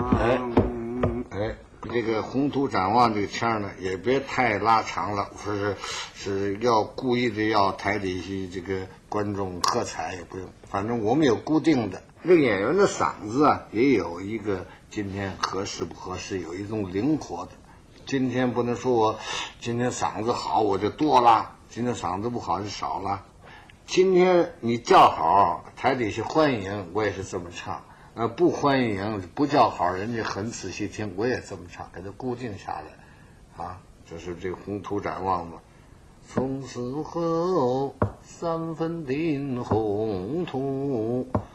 这个宏图展望这个腔呢，也别太拉长了，是要故意的要台底下这个观众喝彩也不用，反正我们有固定的。这个演员的嗓子啊，也有一个今天合适不合适，有一种灵活的。今天不能说我今天嗓子好我就多了，今天嗓子不好就少了。今天你叫好，台底下欢迎，我也是这么唱。不欢迎不叫好，人家很仔细听，我也这么唱，给它固定下来，啊，这是这个宏图展望嘛。从此后3分定宏图，